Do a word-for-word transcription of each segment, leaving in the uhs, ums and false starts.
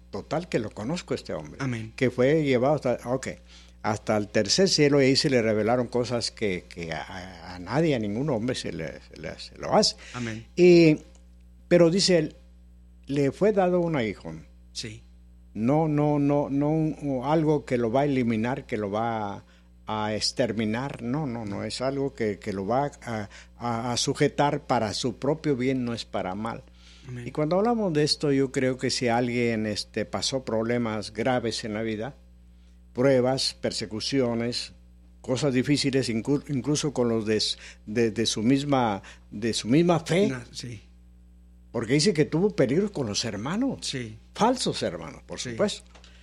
total que lo conozco este hombre. Amén. Que fue llevado hasta, okay, hasta el tercer cielo y ahí se le revelaron cosas que, que a, a nadie, a ningún hombre se le, se le, se lo hace. Amén. Y, pero dice él, le fue dado un aguijón. Sí. No, no, no, no un, algo que lo va a eliminar, que lo va a, a exterminar. No, no, no, es algo que, que lo va a, a, a sujetar para su propio bien, no es para mal. Amén. Y cuando hablamos de esto, yo creo que si alguien este, pasó problemas graves en la vida, pruebas, persecuciones, cosas difíciles, inclu- incluso con los de, de, de su misma, de su misma fe, No, sí. porque dice que tuvo peligro con los hermanos, Sí. falsos hermanos, por Sí. supuesto.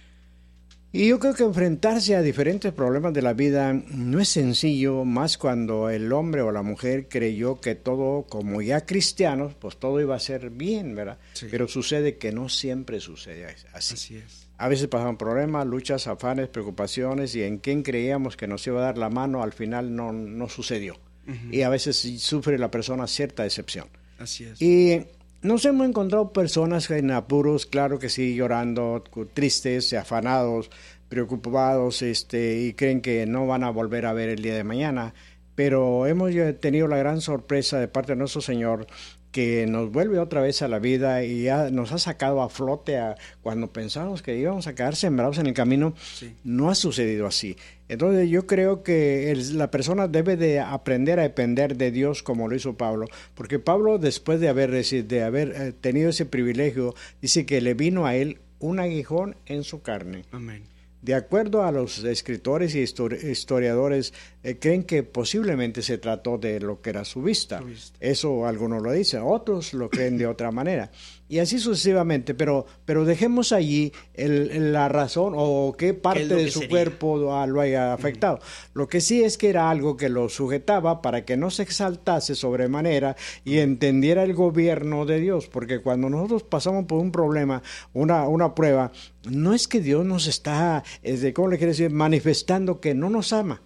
Y yo creo que enfrentarse a diferentes problemas de la vida no es sencillo, más cuando el hombre o la mujer creyó que todo, como ya cristianos, pues todo iba a ser bien, ¿verdad? Sí. Pero sucede que no siempre sucede así. Así es. A veces pasaban problemas, luchas, afanes, preocupaciones, y en quien creíamos que nos iba a dar la mano, al final no, no sucedió. Ujú. Y a veces sí sufre la persona cierta decepción. Así es. Y nos hemos encontrado personas en apuros, claro que sí, llorando, tristes, afanados, preocupados, este, y creen que no van a volver a ver el día de mañana. Pero hemos tenido la gran sorpresa de parte de nuestro Señor, que nos vuelve otra vez a la vida y ya nos ha sacado a flote a, cuando pensamos que íbamos a quedar sembrados en el camino. Sí. No ha sucedido así. Entonces yo creo que el, la persona debe de aprender a depender de Dios como lo hizo Pablo, porque Pablo, después de haber, de haber tenido ese privilegio, dice que le vino a él un aguijón en su carne. Amén. De acuerdo a los escritores y historiadores, eh, creen que posiblemente se trató de lo que era su vista. Su vista. Eso algunos lo dicen, otros lo creen de otra manera. Y así sucesivamente, pero, pero dejemos allí el, la razón o qué parte ¿Qué de su sería? cuerpo lo haya afectado. Uh-huh. Lo que sí es que era algo que lo sujetaba para que no se exaltase sobremanera y entendiera el gobierno de Dios, porque cuando nosotros pasamos por un problema, una, una prueba, no es que Dios nos está, ¿cómo le quiere decir?, manifestando que no nos ama.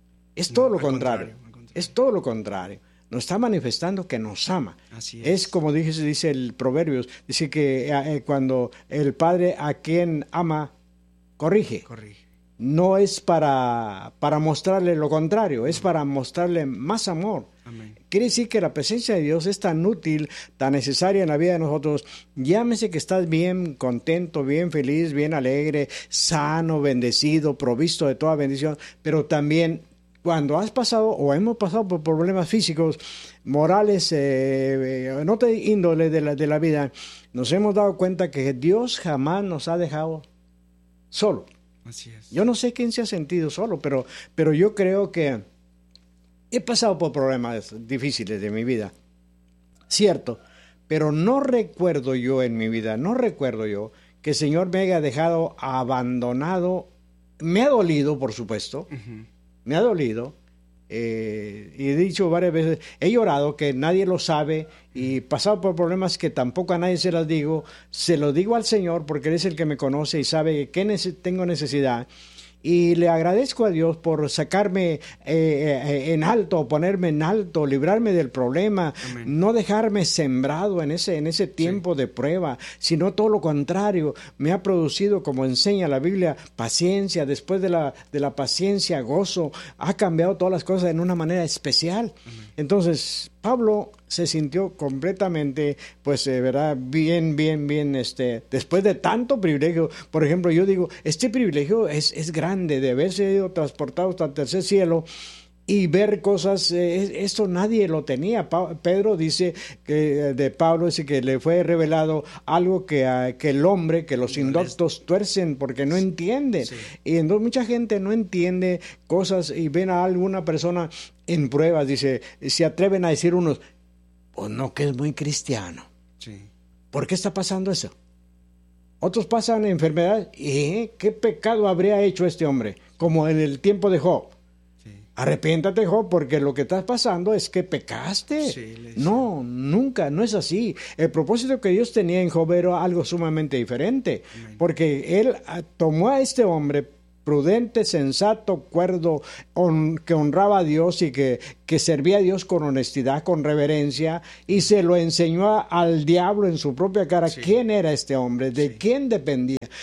Es todo no, lo contrario, contrario, contrario, es todo lo contrario. Nos está manifestando que nos ama. Así es. Es como dice, dice el Proverbios, dice que eh, cuando el padre a quien ama, corrige. Corrige. No es para, para mostrarle lo contrario, es para mostrarle más amor. Amén. Quiere decir que la presencia de Dios es tan útil, tan necesaria en la vida de nosotros. Llámese que estás bien contento, bien feliz, bien alegre, sano, bendecido, provisto de toda bendición, pero también cuando has pasado o hemos pasado por problemas físicos, morales, eh, en otra índole de la, de la vida, nos hemos dado cuenta que Dios jamás nos ha dejado solo. Así es. Yo no sé quién se ha sentido solo, pero, pero yo creo que he pasado por problemas difíciles de mi vida, cierto, pero no recuerdo yo en mi vida, no recuerdo yo que el Señor me haya dejado abandonado. Me ha dolido, por supuesto, uh-huh. me ha dolido, eh, y he dicho varias veces, he llorado que nadie lo sabe y he pasado por problemas que tampoco a nadie se las digo, se lo digo al Señor porque Él es el que me conoce y sabe que nece- tengo necesidad. Y le agradezco a Dios por sacarme eh, eh, en alto, ponerme en alto, librarme del problema, Amén. No dejarme sembrado en ese, en ese tiempo sí. de prueba, sino todo lo contrario. Me ha producido, como enseña la Biblia, paciencia. Después de la, de la paciencia, gozo. Ha cambiado todas las cosas en una manera especial. Amén. Entonces, Pablo se sintió completamente, pues, eh, verdad, bien, bien, bien, este, después de tanto privilegio. Por ejemplo, yo digo, este privilegio es, es grande, de haberse ido transportado hasta el tercer cielo y ver cosas, eh, esto nadie lo tenía. Pa- Pedro dice que de Pablo dice que le fue revelado algo que, uh, que el hombre, que los indoctos tuercen porque no entienden. Sí. Y entonces mucha gente no entiende cosas y ven a alguna persona en pruebas, dice, se atreven a decir unos, pues no, que es muy cristiano. Sí. ¿Por qué está pasando eso? Otros pasan enfermedades. ¿Y qué pecado habría hecho este hombre? Como en el tiempo de Job. Sí. Arrepiéntate, Job, porque lo que estás pasando es que pecaste. Sí, no, nunca, no es así. El propósito que Dios tenía en Job era algo sumamente diferente. Amén. Porque Él tomó a este hombre prudente, sensato, cuerdo, on, que honraba a Dios y que, que servía a Dios con honestidad, con reverencia, y se lo enseñó a, al diablo en su propia cara. Sí. ¿Quién era este hombre? ¿De sí. quién dependía?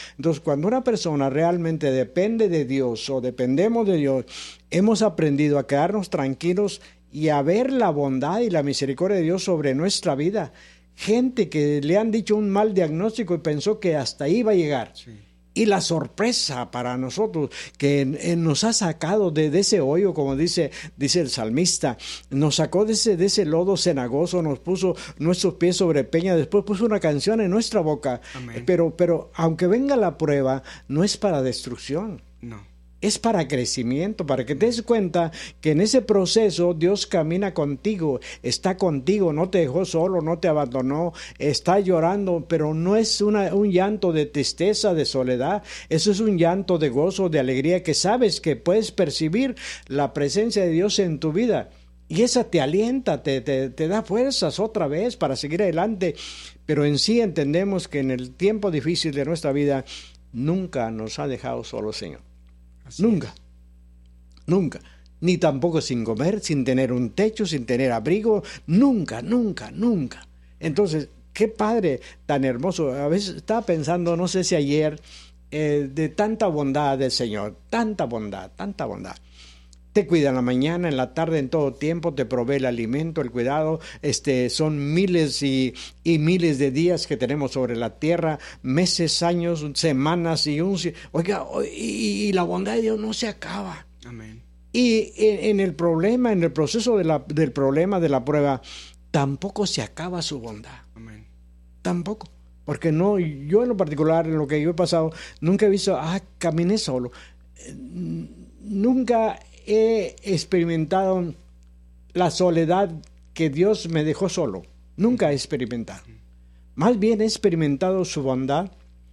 Entonces, cuando una persona realmente depende de Dios o dependemos de Dios, hemos aprendido a quedarnos tranquilos y a ver la bondad y la misericordia de Dios sobre nuestra vida. Gente que le han dicho un mal diagnóstico y pensó que hasta ahí iba a llegar. Sí. Y la sorpresa para nosotros que eh, nos ha sacado de, de ese hoyo, como dice, dice el salmista, nos sacó de ese, de ese lodo cenagoso, nos puso nuestros pies sobre peña, después puso una canción en nuestra boca. Amén. Pero, pero aunque venga la prueba, no es para destrucción. No. Es para crecimiento, para que te des cuenta que en ese proceso Dios camina contigo, está contigo, no te dejó solo, no te abandonó, está llorando, pero no es una, un llanto de tristeza, de soledad, eso es un llanto de gozo, de alegría, que sabes que puedes percibir la presencia de Dios en tu vida. Y esa te alienta, te, te, te da fuerzas otra vez para seguir adelante. Pero en sí entendemos que en el tiempo difícil de nuestra vida, nunca nos ha dejado solo, Señor. Así nunca, es. nunca, ni tampoco sin comer, sin tener un techo, sin tener abrigo, nunca, nunca, nunca. Entonces, qué padre tan hermoso. A veces estaba pensando, no sé si ayer, eh, de tanta bondad del Señor, tanta bondad, tanta bondad. Te cuida en la mañana, en la tarde, en todo tiempo, te provee el alimento, el cuidado. Este, son miles y, y miles de días que tenemos sobre la tierra, meses, años, semanas y un... Oiga, y, y la bondad de Dios no se acaba. Amén. Y en, en el problema, en el proceso de la, del problema, de la prueba, tampoco se acaba su bondad. Amén. Tampoco. Porque no, yo en lo particular, en lo que yo he pasado, nunca he visto, ah, caminé solo. Nunca he experimentado la soledad que Dios me dejó solo. Nunca he experimentado. Más bien he experimentado su bondad,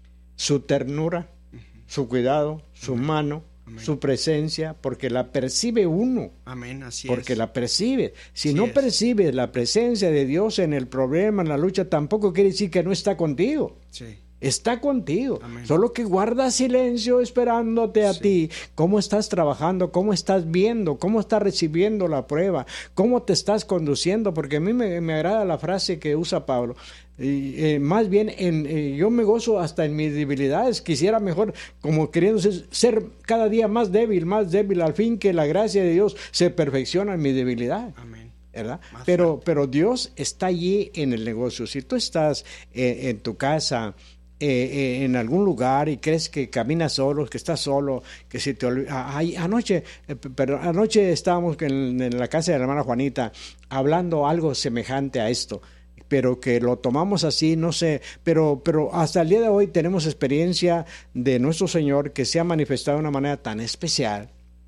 su ternura, su cuidado, su mano, Amén. Su presencia, porque la percibe uno. Amén, así porque es. la percibe. Si así no es. percibes la presencia de Dios en el problema, en la lucha, tampoco quiere decir que no está contigo. Sí. Está contigo, Amén. Solo que guarda silencio esperándote a sí. ti. ¿Cómo estás trabajando? ¿Cómo estás viendo? ¿Cómo estás recibiendo la prueba? ¿Cómo te estás conduciendo? Porque a mí me, me agrada la frase que usa Pablo. Y, eh, más bien, en, eh, yo me gozo hasta en mis debilidades. Quisiera mejor, como queriendo ser, ser cada día más débil, más débil, al fin que la gracia de Dios se perfecciona en mi debilidad. Amén. ¿Verdad? Pero, pero Dios está allí en el negocio. Si tú estás eh, en tu casa, Eh, eh, en algún lugar y crees que caminas solo, que estás solo, que si te olvida. Ay, anoche, eh, perdón, anoche estábamos en, en la casa de la hermana Juanita hablando algo semejante a esto, pero que lo tomamos así, no sé, pero, pero hasta el día de hoy tenemos experiencia de nuestro Señor que se ha manifestado de una manera tan especial,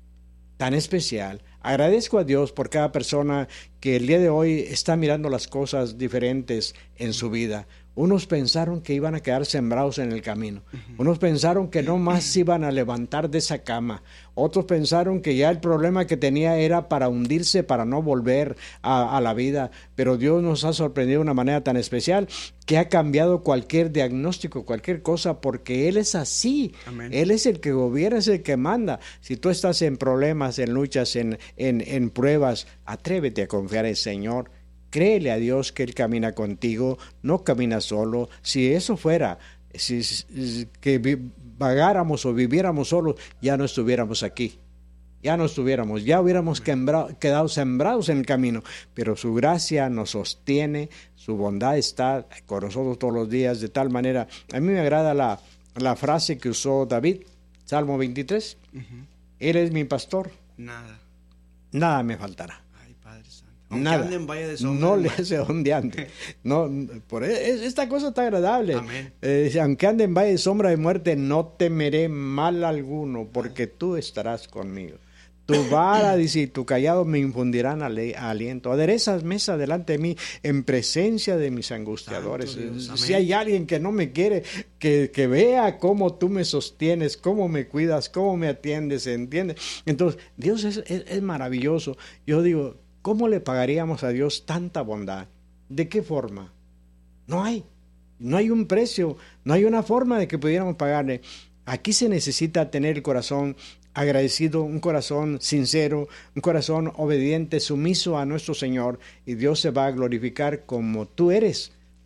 tan especial. Agradezco a Dios por cada persona que el día de hoy está mirando las cosas diferentes en su vida. Unos pensaron que iban a quedar sembrados en el camino. Uh-huh. Unos pensaron que no más se iban a levantar de esa cama. Otros pensaron que ya el problema que tenía era para hundirse, para no volver a, a la vida. Pero Dios nos ha sorprendido de una manera tan especial que ha cambiado cualquier diagnóstico, cualquier cosa, porque Él es así. Amén. Él es el que gobierna, es el que manda. Si tú estás en problemas, en luchas, en, en, en pruebas, atrévete a confiar en el Señor. Créele a Dios que Él camina contigo, no camina solo. Si eso fuera, si, si que vagáramos o viviéramos solos, ya no estuviéramos aquí. Ya no estuviéramos, ya hubiéramos quembrado, quedado sembrados en el camino. Pero su gracia nos sostiene, su bondad está con nosotros todos los días, de tal manera. A mí me agrada la, la frase que usó David, Salmo veintitrés. Uh-huh. Él es mi pastor. Nada. Nada me faltará. Aunque Nada, ande en valle de sombra, no le hace donde ande. No, por esta cosa está agradable. Amén. Eh, aunque ande en valle de sombra de muerte, no temeré mal alguno, porque tú estarás conmigo. Tu vara, dice, y tu callado me infundirán aliento. Aderezas mesa delante de mí en presencia de mis angustiadores. Dios, si hay alguien que no me quiere, que, que vea cómo tú me sostienes, cómo me cuidas, cómo me atiendes, ¿entiendes? Entonces, Dios es, es, es maravilloso. Yo digo, ¿cómo le pagaríamos a Dios tanta bondad? ¿De qué forma? No hay. No hay un precio, no hay una forma de que pudiéramos pagarle. Aquí se necesita tener el corazón agradecido, un corazón sincero, un corazón obediente, sumiso a nuestro Señor, y Dios se va a glorificar como tú eres,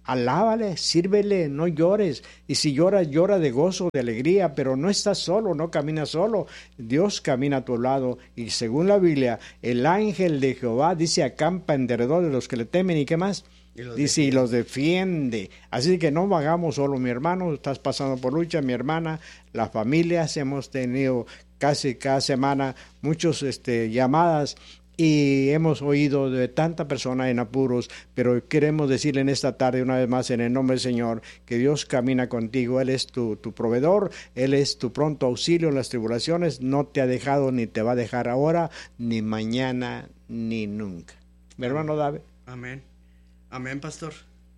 alábale, sírvele, no llores. Y si lloras, llora de gozo, de alegría, pero no estás solo, no caminas solo. Dios camina a tu lado. Y según la Biblia, el ángel de Jehová dice acampa en derredor de los que le temen. ¿Y qué más? Y los dice, defiende. Y los defiende. Así que no vagamos solo, mi hermano, estás pasando por lucha, mi hermana, las familias, hemos tenido casi cada semana muchas este, llamadas y hemos oído de tanta persona en apuros, pero queremos decirle en esta tarde una vez más en el nombre del Señor que Dios camina contigo, Él es tu, tu proveedor, Él es tu pronto auxilio en las tribulaciones, no te ha dejado ni te va a dejar ahora, ni mañana, ni nunca. Mi hermano David. Amén. Amén, pastor.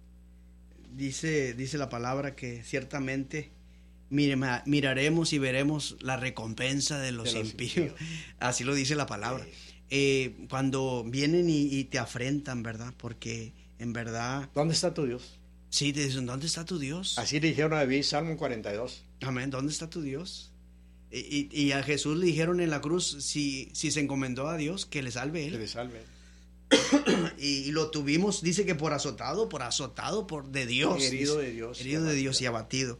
Dice, dice la palabra que ciertamente mire, miraremos y veremos la recompensa de los, de los impíos. impíos. Así lo dice la palabra. Sí. Eh, cuando vienen y, y te afrentan, ¿verdad? Porque en verdad... ¿Dónde está tu Dios? Sí, te dicen, ¿dónde está tu Dios? Así le dijeron a David, Salmo cuarenta y dos. Amén, ¿dónde está tu Dios? Y, y, y a Jesús le dijeron en la cruz, si, si se encomendó a Dios, que le salve Él. Que le salve. y, y lo tuvimos, dice que por azotado, por azotado por de Dios. Herido de Dios. Herido de Dios y abatido.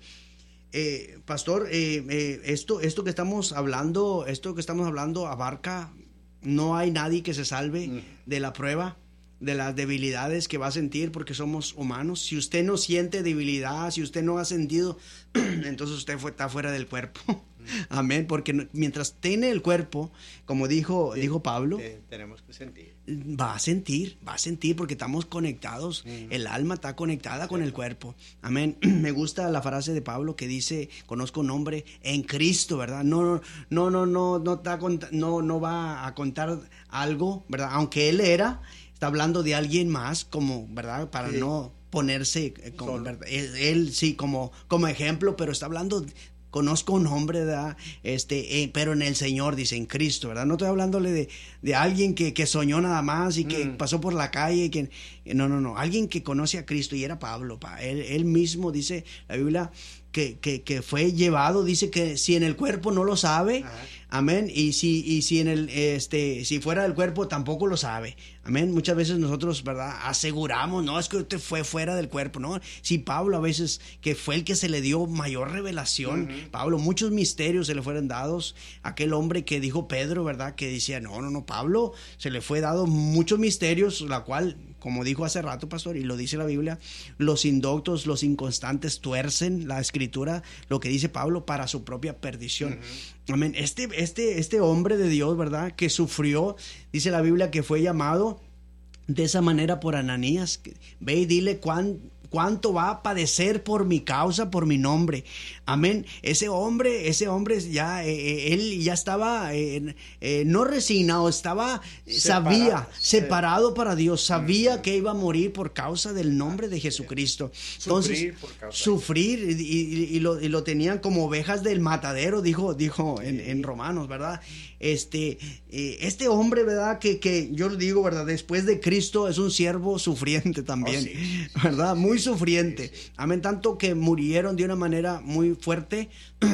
Eh, pastor, eh, eh, esto, esto que estamos hablando, esto que estamos hablando abarca... No hay nadie que se salve mm. de la prueba, de las debilidades que va a sentir porque somos humanos. Si usted no siente debilidad, si usted no ha sentido, entonces usted fue, está fuera del cuerpo. Mm. Amén, porque mientras tiene el cuerpo, como dijo, sí, dijo Pablo, eh, tenemos que sentir. Va a sentir, va a sentir porque estamos conectados, mm. el alma está conectada sí. con el cuerpo. Amén. Me gusta la frase de Pablo que dice, conozco un hombre en Cristo, ¿verdad? No, no, no, no, no, está, no, no va a contar algo, ¿verdad? Aunque él era, está hablando de alguien más, como, ¿verdad? Para sí. no ponerse, como, ¿verdad? Él, él sí, como, como ejemplo, pero está hablando... Conozco un hombre, ¿verdad? Este, eh, pero en el Señor, dice, en Cristo, ¿verdad? No estoy hablándole de, de alguien que, que soñó nada más y que mm. pasó por la calle. Que, no, no, no. Alguien que conoce a Cristo, y era Pablo. Pa. Él, él mismo, dice la Biblia, que, que, que fue llevado, dice que si en el cuerpo no lo sabe, ajá. Amén, y si, y si en el, este, si fuera del cuerpo tampoco lo sabe, amén. Muchas veces nosotros, ¿verdad? Aseguramos, no, es que usted fue fuera del cuerpo, no. Si Pablo a veces, que fue el que se le dio mayor revelación, uh-huh. Pablo, muchos misterios se le fueron dados, aquel hombre que dijo Pedro, ¿verdad? Que decía, no, no, no, Pablo, se le fue dado muchos misterios, la cual, como dijo hace rato, pastor, y lo dice la Biblia, los indoctos, los inconstantes tuercen la escritura, lo que dice Pablo, para su propia perdición. Uh-huh. Amén. Este, este, este hombre de Dios, ¿verdad? Que sufrió, dice la Biblia, que fue llamado de esa manera por Ananías. Ve y dile cuán, cuánto va a padecer por mi causa, por mi nombre. Amén. Ese hombre, ese hombre ya, eh, él ya estaba eh, eh, no resignado, estaba, separado, sabía, separado para Dios, sabía uh-huh. que iba a morir por causa del nombre de Jesucristo. Entonces, sufrir, por causa sufrir y, y, y, lo, y lo tenían como ovejas del matadero, dijo, dijo sí. en, en Romanos, ¿verdad? Este, eh, este hombre, ¿verdad? Que, que yo le digo, ¿verdad? Después de Cristo es un siervo sufriente también, oh, sí. ¿verdad? Muy sufriente. Sí, sí. Amén. Tanto que murieron de una manera muy fuerte, eh,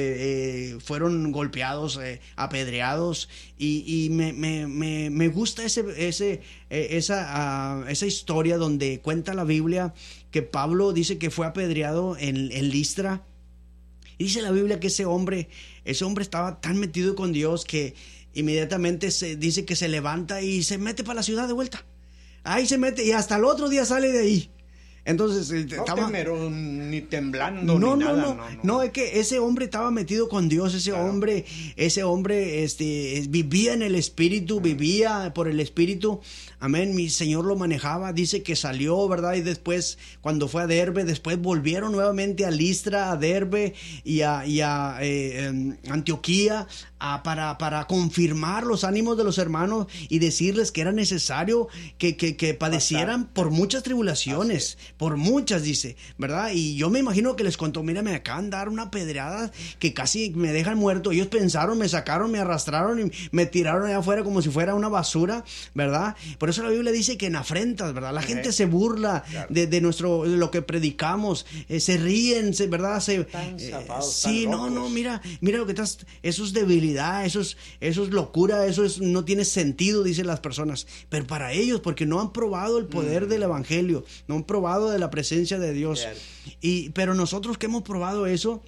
eh, fueron golpeados, eh, apedreados, y, y me, me, me, me gusta ese, ese, eh, esa, uh, esa historia donde cuenta la Biblia que Pablo dice que fue apedreado en, en Listra. Y dice la Biblia que ese hombre, ese hombre estaba tan metido con Dios que inmediatamente se dice que se levanta y se mete para la ciudad de vuelta. Ahí se mete y hasta el otro día sale de ahí. Entonces, no estaba... temero, ni temblando, no, ni no, nada. No, no, no. No, es que ese hombre estaba metido con Dios, ese claro. hombre, ese hombre este, vivía en el Espíritu, vivía por el Espíritu. Amén, mi Señor lo manejaba, dice que salió, ¿verdad? Y después, cuando fue a Derbe, después volvieron nuevamente a Listra, a Derbe y a, y a eh, Antioquía a, para, para confirmar los ánimos de los hermanos y decirles que era necesario que, que, que padecieran por muchas tribulaciones, por muchas, dice, ¿verdad? Y yo me imagino que les contó, mira, me acaban de dar una pedrada que casi me dejan muerto. Ellos pensaron, me sacaron, me arrastraron y me tiraron allá afuera como si fuera una basura, ¿verdad? Por eso la Biblia dice que en afrentas, ¿verdad? La gente se burla claro. de, de nuestro, de lo que predicamos, eh, se ríen, se, ¿verdad? Se, Tan zapados, eh, sí, tan no, no, mira, mira lo que estás, eso es debilidad. debilidad, eso es, eso es locura, eso es, no tiene sentido, dicen las personas. Pero para ellos, porque no han probado el poder mm. del evangelio, no han probado de la presencia de Dios. Yeah. Y, pero nosotros que hemos probado eso,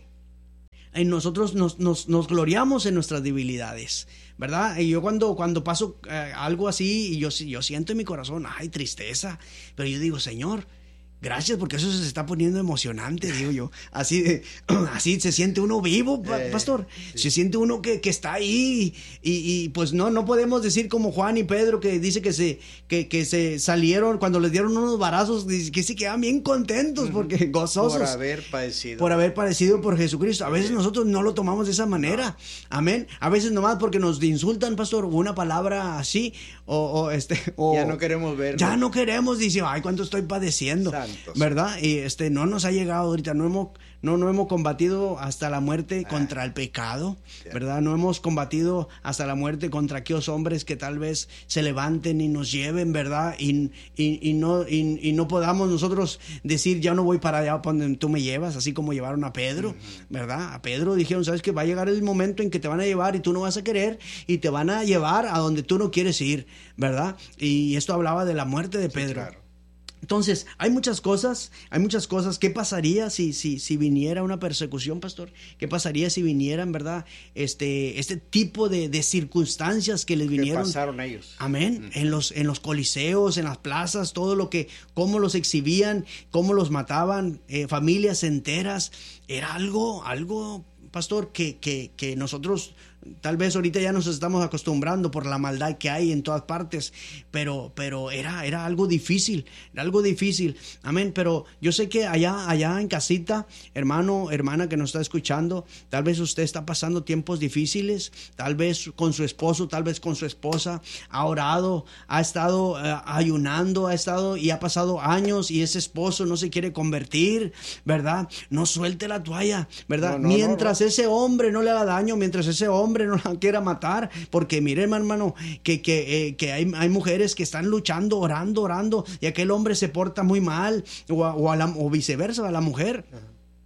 en nosotros nos, nos, nos gloriamos en nuestras debilidades, ¿verdad? Y yo cuando, cuando paso eh, algo así, yo, yo siento en mi corazón, ay, tristeza, pero yo digo, Señor, gracias, porque eso se está poniendo emocionante, digo yo. Así de, así se siente uno vivo, pastor. Eh, sí. Se siente uno que, que está ahí. Y, y pues no, no podemos decir como Juan y Pedro, que dice que se, que, que se salieron, cuando les dieron unos varazos, que se quedan bien contentos, porque gozosos. Por haber padecido. Por haber padecido por Jesucristo. A veces nosotros no lo tomamos de esa manera. No. Amén. A veces nomás porque nos insultan, pastor, una palabra así, o, o este, o ya no queremos ver. Ya no queremos, dice, ay, cuánto estoy padeciendo. Santos. ¿Verdad? Y este no nos ha llegado ahorita, no hemos no no hemos combatido hasta la muerte ah, contra el pecado, yeah. ¿verdad? No hemos combatido hasta la muerte contra aquellos hombres que tal vez se levanten y nos lleven, ¿verdad? Y, y, y no y, y no podamos nosotros decir, ya no voy para allá donde tú me llevas, así como llevaron a Pedro, uh-huh. ¿verdad? A Pedro dijeron, ¿sabes qué? Va a llegar el momento en que te van a llevar y tú no vas a querer, y te van a llevar a donde tú no quieres ir, ¿verdad? Y esto hablaba de la muerte de Pedro. Sí, claro. Entonces, hay muchas cosas, hay muchas cosas. ¿Qué pasaría si, si, si viniera una persecución, pastor? ¿Qué pasaría si vinieran, verdad, este, este tipo de, de circunstancias que les vinieron? ¿Qué pasaron ellos? Amén. Mm. En los, en los coliseos, en las plazas, todo lo que, cómo los exhibían, cómo los mataban, eh, familias enteras. Era algo, algo, pastor, que, que, que nosotros tal vez ahorita ya nos estamos acostumbrando por la maldad que hay en todas partes, pero, pero era, era algo difícil, era algo difícil, amén. Pero yo sé que allá, allá en casita, hermano, hermana que nos está escuchando, tal vez usted está pasando tiempos difíciles, tal vez con su esposo, tal vez con su esposa, ha orado, ha estado uh, ayunando, ha estado y ha pasado años y ese esposo no se quiere convertir, ¿verdad? No suelte la toalla, ¿verdad? No, no, mientras no, no. ese hombre no le haga daño, mientras ese hombre hombre no la quiera matar, porque mire, hermano, que, que, eh, que hay, hay mujeres que están luchando, orando, orando, y aquel hombre se porta muy mal, o, a, o, a la, o viceversa, a la mujer. Uh-huh.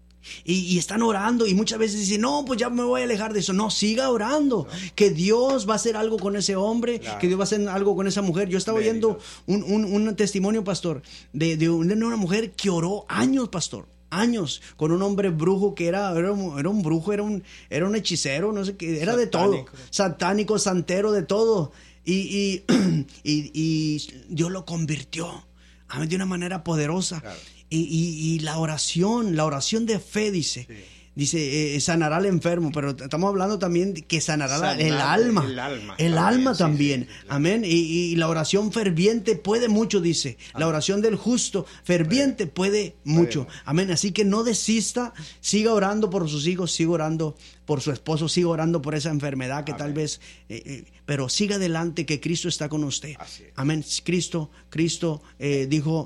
Y, y están orando y muchas veces dicen, no, pues ya me voy a alejar de eso. No, siga orando, no. que Dios va a hacer algo con ese hombre, claro. que Dios va a hacer algo con esa mujer. Yo estaba oyendo un, un, un testimonio, pastor, de, de una mujer que oró años, pastor. años con un hombre brujo que era, era, un, era un brujo, era un, era un hechicero, no sé qué, era satánico. de todo, satánico, santero, de todo. Y, y, y, y Dios lo convirtió a mí de una manera poderosa. Claro. Y, y, y la oración, la oración de fe, dice. Sí. Dice, eh, sanará al enfermo, pero estamos hablando también de que sanará Sanar, el alma. El alma, el alma también. Sí, sí, sí. Amén. Y, y la oración ferviente puede mucho, dice. Amén. La oración del justo ferviente puede, puede mucho. Puede. Amén. Así que no desista, siga orando por sus hijos, siga orando por su esposo, siga orando por esa enfermedad que Amén. tal vez, eh, eh, pero siga adelante, que Cristo está con usted. Amén. Cristo, Cristo eh, dijo,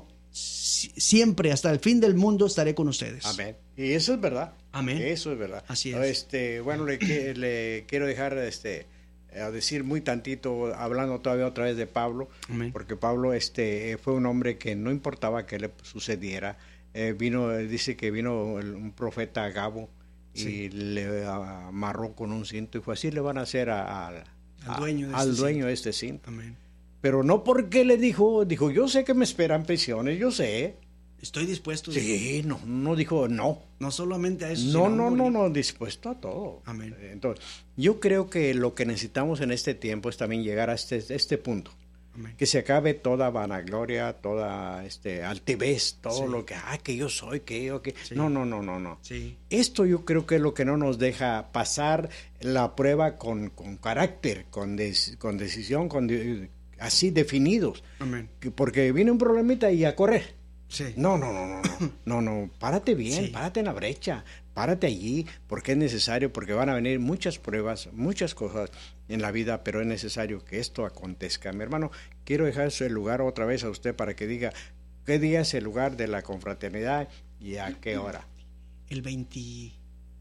siempre hasta el fin del mundo estaré con ustedes. Amén. Y eso es verdad. Amén. Eso es verdad. Así es. Este, bueno, le, le quiero dejar este a decir muy tantito, hablando todavía otra vez de Pablo, Amén. porque Pablo este fue un hombre que no importaba qué le sucediera. Eh, vino, dice que vino el, un profeta Agabo y sí. le amarró con un cinto y fue así le van a hacer a, a, al dueño de a, este al dueño cinto. de este cinto. Amén. Pero no porque le dijo, dijo, yo sé que me esperan prisiones, yo sé. Estoy dispuesto. Sí, no, no dijo no. No solamente a eso. No, no, no, no, dispuesto a todo. Amén. Entonces, yo creo que lo que necesitamos en este tiempo es también llegar a este, este punto. Amén. Que se acabe toda vanagloria, toda este altivez, todo sí. lo que, ah, que yo soy, que yo, que... Sí. No, no, no, no, no. Sí. Esto yo creo que es lo que no nos deja pasar la prueba con, con carácter, con, des, con decisión, con de, así definidos. Amén. Porque viene un problemita y a correr. Sí. No, no, no, no, no, no, no, párate bien, sí. párate en la brecha, párate allí, porque es necesario, porque van a venir muchas pruebas, muchas cosas en la vida, pero es necesario que esto acontezca. Mi hermano, quiero dejar el lugar otra vez a usted para que diga qué día es el lugar de la confraternidad y a qué hora. El veinte...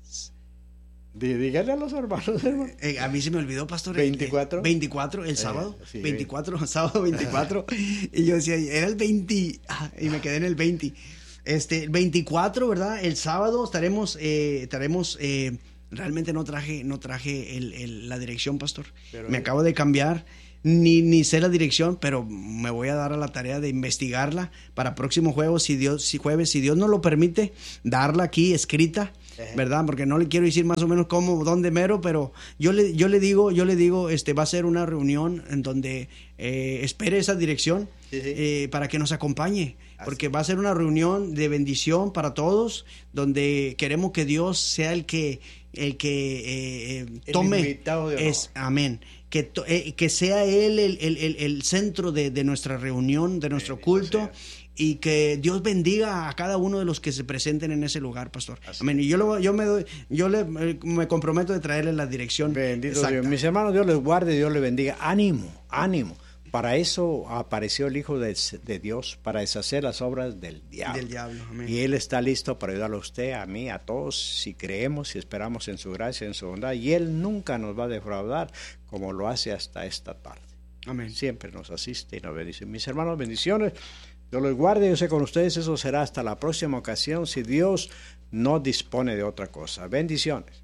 Dígale a los hermanos, hermano. Eh, a mí se me olvidó, pastor. ¿veinticuatro? El, veinticuatro, el sábado. Eh, sí, veinticuatro, sábado veinticuatro. Y yo decía, era el veinte. Ah, y me quedé en el veinte. Este, el veinticuatro, ¿verdad? El sábado estaremos, eh, estaremos eh, realmente no traje, no traje el, el, la dirección, pastor. Pero me acabo de cambiar. Ni, ni sé la dirección, pero me voy a dar a la tarea de investigarla para próximo jueves, si Dios, si jueves, si Dios nos lo permite, darla aquí escrita, ¿verdad? Porque no le quiero decir más o menos cómo, dónde mero, pero yo le, yo le digo, yo le digo, este, va a ser una reunión en donde eh, espere esa dirección, sí, sí. Eh, para que nos acompañe, porque Así. va a ser una reunión de bendición para todos, donde queremos que Dios sea el que, el que eh, tome, el invitado de es, amén. Que, to, eh, que sea Él el, el, el, el centro de, de nuestra reunión, de nuestro culto, y que Dios bendiga a cada uno de los que se presenten en ese lugar, pastor. Así. Amén. Y yo, lo, yo, me, doy, yo le, me comprometo de traerle la dirección. Bendito exacta. Dios. Mis hermanos, Dios les guarde, Dios les bendiga. Ánimo, ánimo. Para eso apareció el Hijo de, de Dios, para deshacer las obras del diablo. Del diablo. Amén. Y Él está listo para ayudarlo a usted, a mí, a todos, si creemos, si esperamos en su gracia, en su bondad. Y Él nunca nos va a defraudar como lo hace hasta esta tarde. Amén. Siempre nos asiste y nos bendice. Mis hermanos, bendiciones. Dios los guarde. Yo sé con ustedes, eso será hasta la próxima ocasión, si Dios no dispone de otra cosa. Bendiciones.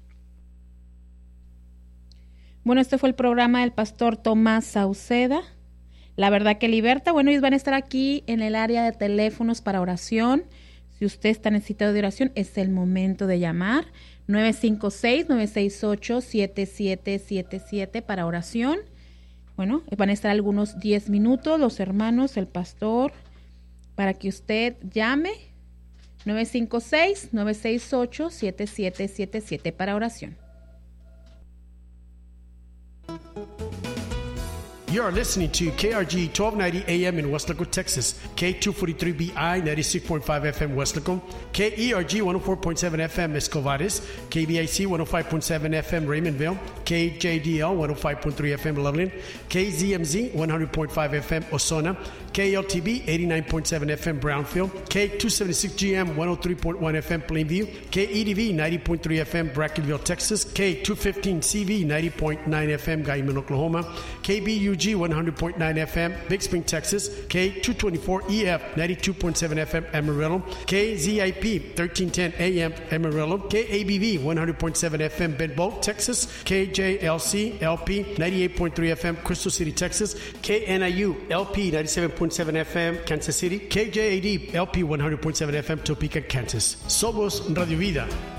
Bueno, este fue el programa del pastor Tomás Sauceda. La verdad que liberta. Bueno, ellos van a estar aquí en el área de teléfonos para oración. Si usted está necesitado de oración, es el momento de llamar. nueve cinco seis, nueve seis ocho, siete siete siete siete para oración. Bueno, van a estar algunos diez minutos los hermanos, el pastor, para que usted llame. nueve cinco seis, nueve seis ocho, siete siete siete siete para oración. You are listening to K R G twelve ninety A M in Westlaco, Texas, K two forty-three B I ninety-six point five F M Westlaco, K E R G one oh four point seven F M Escovares, K B I C one oh five point seven F M Raymondville, K J D L one oh five point three F M Loveland, K Z M Z one hundred point five F M Osona, K L T B eighty-nine point seven F M Brownfield, K two seventy-six G M one oh three point one F M Plainview, K E D V ninety point three F M Brackenville, Texas, K two fifteen C V ninety point nine F M Guyman, Oklahoma, K B U G one hundred point nine F M Big Spring, Texas, K two twenty-four E F ninety-two point seven F M Amarillo, K Z I P thirteen ten A M Amarillo, K A B V one hundred point seven F M Benbow, Texas, K J L C L P ninety-eight point three F M Crystal City, Texas, K N I U L P ninety-seven point seven F M Kansas City, K J A D L P one hundred point seven F M Topeka, Kansas. Somos Radio Vida.